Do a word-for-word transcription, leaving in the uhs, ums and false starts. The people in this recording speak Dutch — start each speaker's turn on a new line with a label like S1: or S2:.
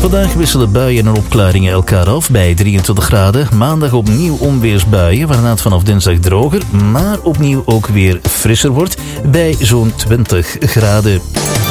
S1: Vandaag wisselen buien en opklaringen elkaar af bij drieëntwintig graden. Maandag opnieuw onweersbuien, waarna het vanaf dinsdag droger, maar opnieuw ook weer frisser wordt bij zo'n twintig graden.